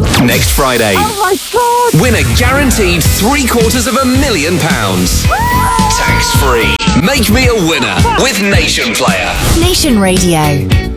Next Friday. Oh my God! Win a guaranteed £750,000. Tax free. Make me a winner with Nation Player. Nation Radio.